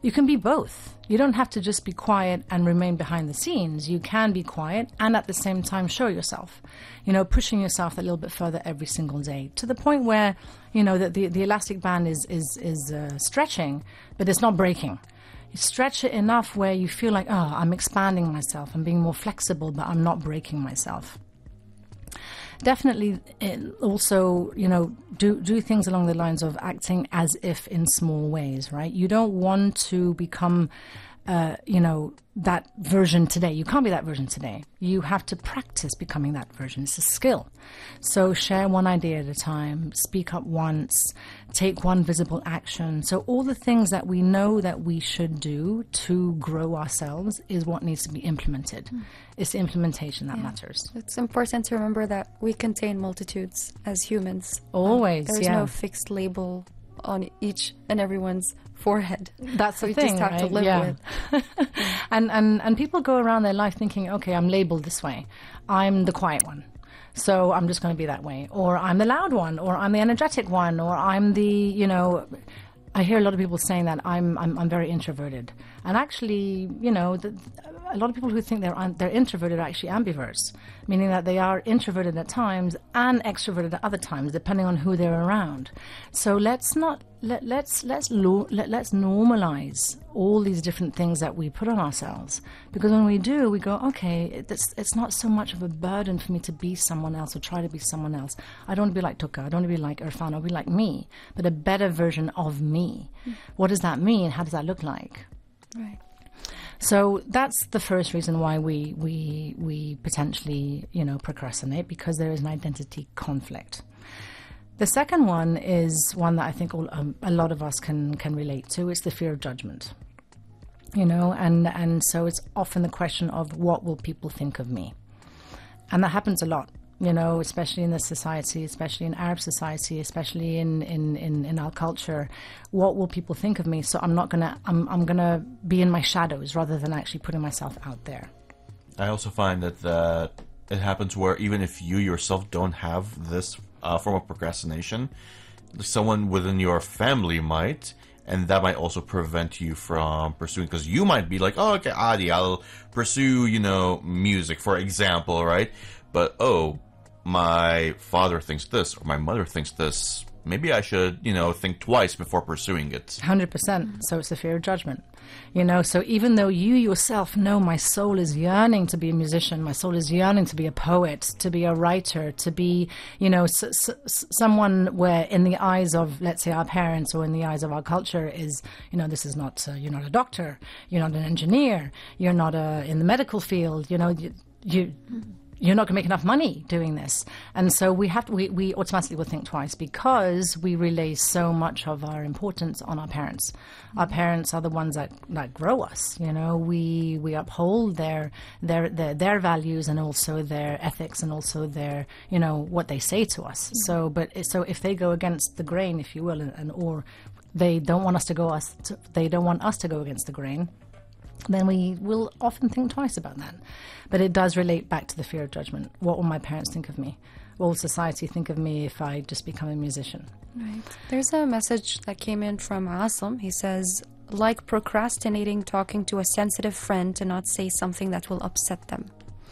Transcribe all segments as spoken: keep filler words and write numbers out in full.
You can be both. You don't have to just be quiet and remain behind the scenes. You can be quiet and at the same time show yourself, you know, pushing yourself a little bit further every single day to the point where, you know, that the, the elastic band is, is, is uh, stretching, but it's not breaking. You stretch it enough where you feel like, oh, I'm expanding myself. I'm being more flexible, but I'm not breaking myself. Definitely also, you know, do, do things along the lines of acting as if in small ways, right? You don't want to become, uh, you know, that version today. You can't be that version today. You have to practice becoming that version. It's a skill. So share one idea at a time, speak up once, take one visible action. So all the things that we know that we should do to grow ourselves is what needs to be implemented. Mm. It's the implementation that yeah. matters. It's important to remember that we contain multitudes as humans. Always, um, There's yeah. no fixed label on each and everyone's forehead. That's the we thing, just have right? to live yeah. with. and, and, and people go around their life thinking, okay, I'm labeled this way. I'm the quiet one, so I'm just going to be that way. Or I'm the loud one, or I'm the energetic one, or I'm the, you know... I hear a lot of people saying that I'm I'm, I'm very introverted, and actually, you know, the, a lot of people who think they're un, they're introverted are actually ambiverts, meaning that they are introverted at times and extroverted at other times, depending on who they're around. So let's not let let's let's lo, let, let's normalize all these different things that we put on ourselves, because when we do, we go, okay, it's it's not so much of a burden for me to be someone else or try to be someone else. I don't want to be like Tuka. I don't want to be like Irfan. I want to be like me, but a better version of me. Mm. What does that mean? How does that look like? Right. So that's the first reason why we we we potentially, you know, procrastinate, because there is an identity conflict. The second one is one that I think all, um, a lot of us can can relate to. It's the fear of judgment, you know, and and so it's often the question of what will people think of me, and that happens a lot, you know, especially in this society, especially in Arab society, especially in in, in, in our culture. What will people think of me? So I'm not gonna I'm I'm gonna be in my shadows rather than actually putting myself out there. I also find that that it happens where even if you yourself don't have this uh, form of procrastination, someone within your family might, and that might also prevent you from pursuing, because you might be like, oh, okay, Adi, I'll pursue, you know, music, for example, right? But, oh, my father thinks this, or my mother thinks this. Maybe I should, you know, think twice before pursuing it. one hundred percent. So it's the fear of judgment. You know, so even though you yourself know my soul is yearning to be a musician, my soul is yearning to be a poet, to be a writer, to be, you know, s- s- someone where in the eyes of, let's say, our parents or in the eyes of our culture is, you know, this is not, uh, you're not a doctor, you're not an engineer, you're not uh, in the medical field, you know, you... you you're not going to make enough money doing this. And so we have to, we, we automatically will think twice, because we relay so much of our importance on our parents. Mm-hmm. Our parents are the ones that, that grow us, you know. We we uphold their, their their their values and also their ethics and also their, you know, what they say to us. Mm-hmm. So but so if they go against the grain, if you will, and, and or they don't want us to go us to, they don't want us to go against the grain, then we will often think twice about that. But it does relate back to the fear of judgment. What will my parents think of me? What will society think of me if I just become a musician? Right. There's a message that came in from Asim. He says, like procrastinating talking to a sensitive friend to not say something that will upset them.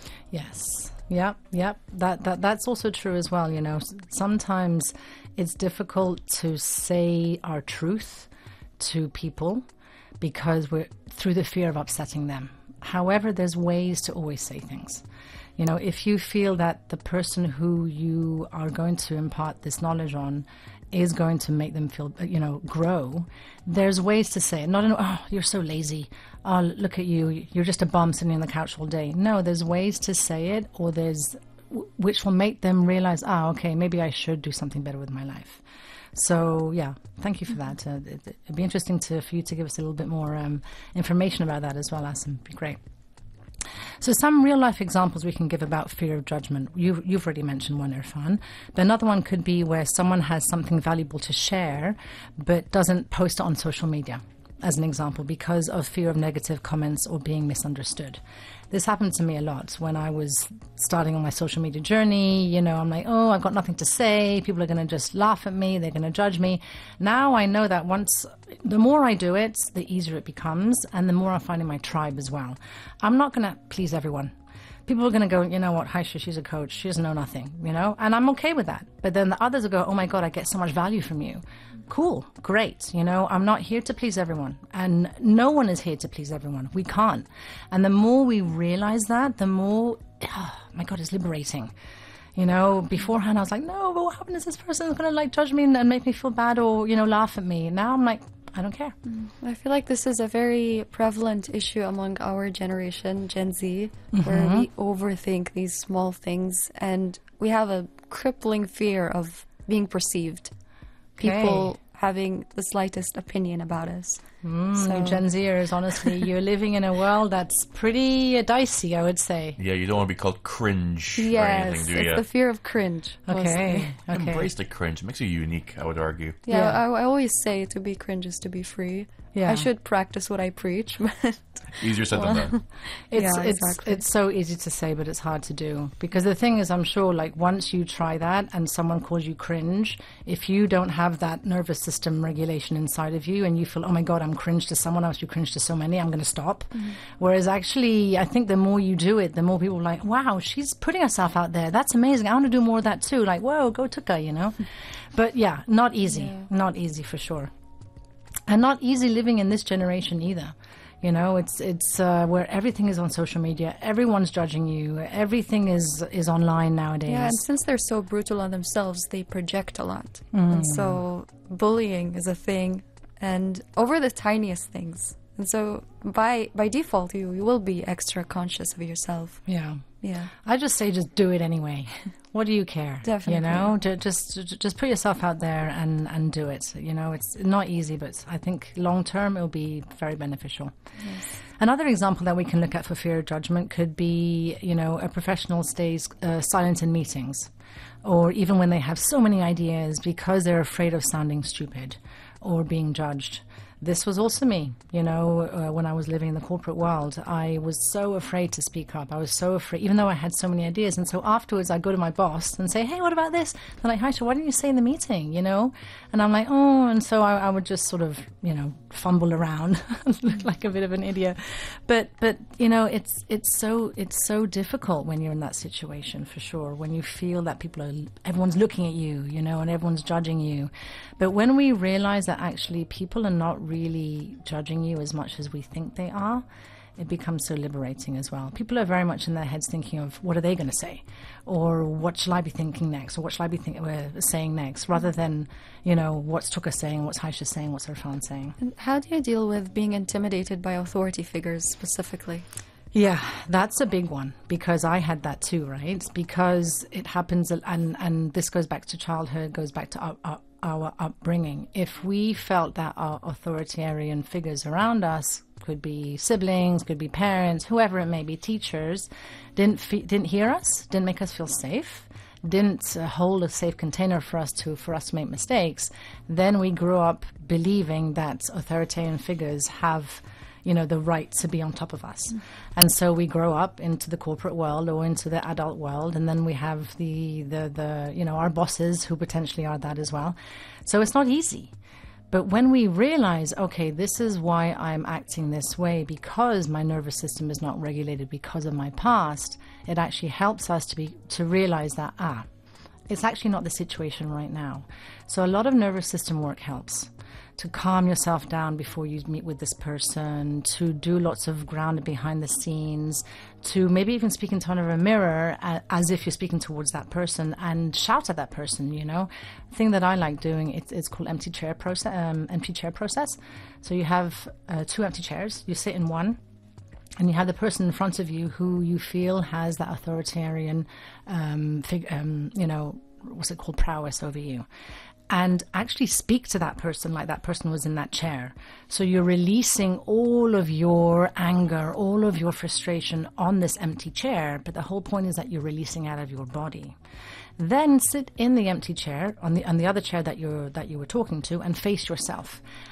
Yes. Yep, yep. That, that that's also true as well, you know. Sometimes it's difficult to say our truth to people because we're through the fear of upsetting them. However, there's ways to always say things. You know, if you feel that the person who you are going to impart this knowledge on is going to make them feel, you know, grow, there's ways to say it. Not in, oh, you're so lazy. Oh, look at you. You're just a bum sitting on the couch all day. No, there's ways to say it, or there's, which will make them realize, ah, okay, maybe I should do something better with my life. So, yeah, thank you for that. Uh, it, it'd be interesting to, for you to give us a little bit more um, information about that as well, Asim. It'd be great. So some real-life examples we can give about fear of judgment. You've, you've already mentioned one, Irfan. But another one could be where someone has something valuable to share but doesn't post it on social media. as an example, because of fear of negative comments or being misunderstood. This happened to me a lot when I was starting on my social media journey. You know, I'm like, oh, I've got nothing to say. People are going to just laugh at me. They're going to judge me. Now I know that once, the more I do it, the easier it becomes, and the more I'm finding my tribe as well. I'm not going to please everyone. People are going to go, you know what, Haisha, she's a coach. She doesn't know nothing, you know, and I'm okay with that. But then the others will go, oh my God, I get so much value from you. Cool, great. You know, I'm not here to please everyone, and no one is here to please everyone. We can't. And the more we realize that, the more, oh my God, it's liberating. You know, beforehand I was like, no, but what happened is this person is going to like judge me and, and make me feel bad or, you know, laugh at me. Now I'm like, I don't care. I feel like this is a very prevalent issue among our generation, Gen Z, mm-hmm. where we overthink these small things and we have a crippling fear of being perceived. People Okay. having the slightest opinion about us. Mm, So- you Gen Zers, honestly, you're living in a world that's pretty uh, dicey, I would say. Yeah, you don't want to be called cringe or Yes, anything, do it's you? the fear of cringe. mostly. Okay, okay. Embrace the cringe. It makes you unique, I would argue. Yeah, Yeah. I, I always say to be cringe is to be free. Yeah. I should practice what I preach, but Easier said than done. It's Yeah, it's exactly. it's so easy to say, but it's hard to do. Because the thing is, I'm sure, like once you try that and someone calls you cringe, if you don't have that nervous system regulation inside of you, and you feel, oh my God, I'm cringe to someone else, you cringe to so many, I'm going to stop. Whereas actually, I think the more you do it, the more people are like, wow, she's putting herself out there. That's amazing. I want to do more of that too. Like, whoa, go Tuka, you know. But yeah, not easy. Yeah. Not easy for sure. And not easy living in this generation either. You know, it's it's uh, where everything is on social media. Everyone's judging you. Everything is is online nowadays. yeah, and since they're so brutal on themselves, they project a lot. And so bullying is a thing, and over the tiniest things. And so by by default, you, you will be extra conscious of yourself. yeah. Yeah. I just say, just do it anyway. What do you care? Definitely. You know, Ju- just ju- just put yourself out there and and do it. You know, it's not easy, but I think long term it'll be very beneficial. Another example that we can look at for fear of judgment could be, you know, a professional stays uh, silent in meetings, or even when they have so many ideas because they're afraid of sounding stupid or being judged. This was also me, you know, uh, when I was living in the corporate world. I was so afraid to speak up. I was so afraid, even though I had so many ideas. And so afterwards, I go to my boss and say, hey, what about this? They're like, Haisha, why didn't you say in the meeting, you know? And I'm like, oh, and so I, I would just sort of, you know, fumble around and look like a bit of an idiot. But, but you know, it's it's so it's so difficult when you're in that situation, for sure, when you feel that people are, everyone's looking at you, you know, and everyone's judging you. But when we realize that actually people are not really judging you as much as we think they are, it becomes so liberating as well. People are very much in their heads thinking of what are they going to say, or what shall I be thinking next, or what shall I be think- uh, saying next, rather than, you know, what's Tuka saying, what's Haisha saying, what's Irfan saying. And how do you deal with being intimidated by authority figures specifically? Yeah, that's a big one, because I had that too, right? Because it happens, and and this goes back to childhood, goes back to our, our, our upbringing. If we felt that our authoritarian figures around us, could be siblings, could be parents, whoever it may be, teachers, didn't fe- didn't hear us, didn't make us feel safe, didn't uh, hold a safe container for us to for us to make mistakes, then we grew up believing that authoritarian figures have, you know, the right to be on top of us. And so we grow up into the corporate world or into the adult world, and then we have the, the, the, you know, our bosses who potentially are that as well. So it's not easy. But when we realize, okay, this is why I'm acting this way, because my nervous system is not regulated because of my past, it actually helps us to be to realize that, ah, it's actually not the situation right now. So a lot of nervous system work helps. To calm yourself down before you meet with this person, to do lots of grounded behind the scenes, to maybe even speak in front of a mirror uh, as if you're speaking towards that person and shout at that person, you know. The thing that I like doing, it, it's called empty chair process. Um, empty chair process. So you have uh, two empty chairs, you sit in one, and you have the person in front of you who you feel has that authoritarian, um, fig- um, you know, what's it called, prowess over you. And actually speak to that person like that person was in that chair. So you're releasing all of your anger, all of your frustration on this empty chair, but the whole point is that you're releasing out of your body. Then sit in the empty chair, on the on the other chair that you're that you were talking to, and face yourself.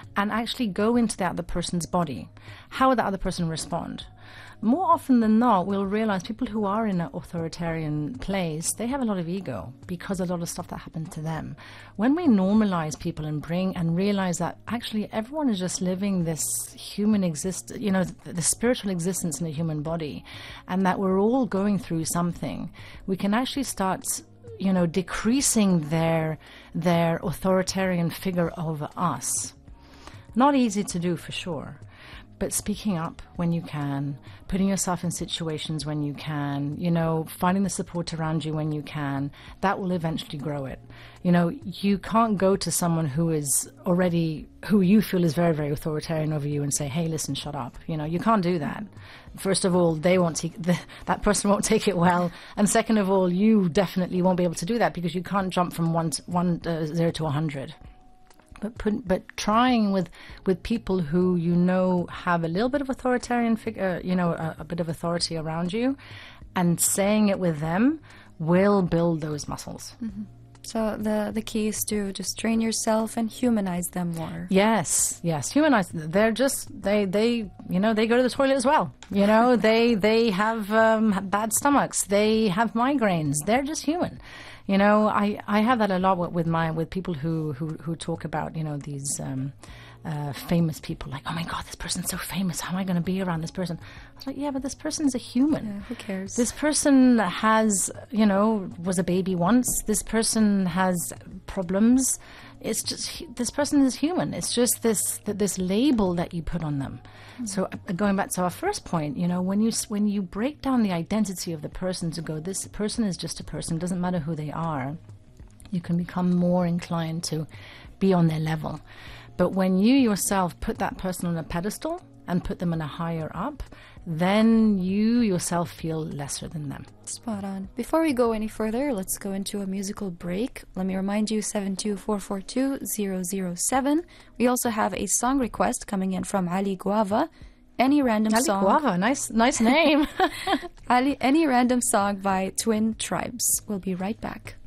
and actually go into the other person's body. How would the other person respond? More often than not, we'll realize people who are in an authoritarian place, they have a lot of ego because of a lot of stuff that happened to them. When we normalize people and bring and realize that actually everyone is just living this human exist, you know, the, the spiritual existence in the human body, and that we're all going through something, we can actually start, you know, decreasing their their authoritarian figure over us. Not easy to do for sure. But speaking up when you can, putting yourself in situations when you can, you know, finding the support around you when you can, that will eventually grow it. You know, you can't go to someone who is already, who you feel is very, very authoritarian over you and say, hey, listen, shut up. You know, you can't do that. First of all, they won't take, the, that person won't take it well. And second of all, you definitely won't be able to do that because you can't jump from one, to, one uh, zero to a hundred. But put, but trying with with people who you know have a little bit of authoritarian figure, you know, a, a bit of authority around you, and saying it with them will build those muscles. Mm-hmm. So the the key is to just train yourself and humanize them more. Yes, yes, humanize. They're just they they you know they go to the toilet as well. You know they they have um, bad stomachs. They have migraines. They're just human. You know, I, I have that a lot with my with people who, who, who talk about, you know, these um, uh, famous people, like, oh my God, this person's so famous. How am I going to be around this person? I was like, yeah, but this person's a human. Yeah, who cares? This person has, you know, was a baby once. This person has problems. It's just, this person is human. It's just this this label that you put on them. Mm-hmm. So uh, going back to our first point, you know, when you when you break down the identity of the person to go, this person is just a person, doesn't matter who they are, you can become more inclined to be on their level. But when you yourself put that person on a pedestal and put them in a higher up, then you yourself feel lesser than them. Spot on. Before we go any further, let's go into a musical break. Let me remind you, seven two four four two zero zero seven. We also have a song request coming in from Ali Guava. Any random Ali song. Guava, nice, nice name. Ali, any random song by Twin Tribes. We'll be right back.